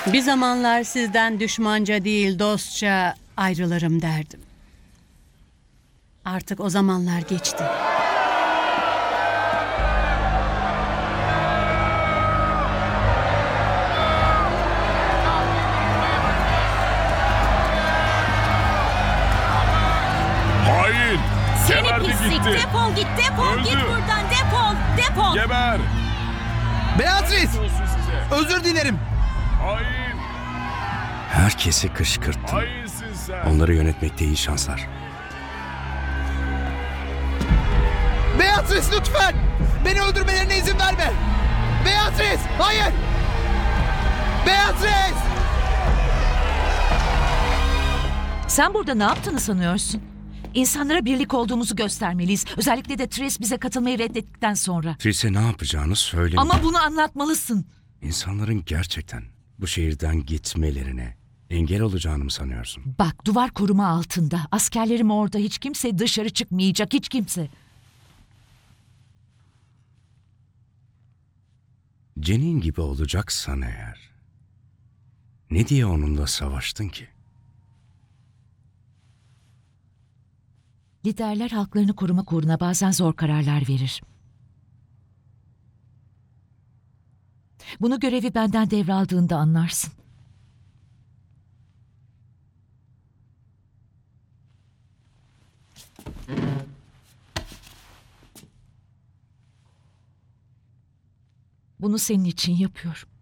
Bir zamanlar sizden düşmanca değil dostça ayrılırım derdim. Artık o zamanlar geçti. Hain! Seni Geberdi pislik! gitti. Defol git, defol Öldü. git buradan, defol, defol! Geber! Beatrice! Lanet olsun size. Özür dilerim. Hain! Herkesi kışkırttın. Hainsin sen. Onları yönetmekte iyi şanslar. Beatrice lütfen! Beni öldürmelerine izin verme! Beatrice! Hayır! Beatrice! Sen burada ne yaptığını sanıyorsun? İnsanlara birlik olduğumuzu göstermeliyiz. Özellikle de Trace bize katılmayı reddettikten sonra. Tris'e ne yapacağını söyleme. Ama bunu anlatmalısın. İnsanların gerçekten bu şehirden gitmelerine engel olacağını mı sanıyorsun? Bak, duvar koruma altında. Askerlerim orada. Hiç kimse dışarı çıkmayacak. Hiç kimse. Cenin gibi olacaksan eğer, ne diye onunla savaştın ki? Liderler halklarını korumak uğruna bazen zor kararlar verir. Bunu görevi benden devraldığında anlarsın. Bunu senin için yapıyorum.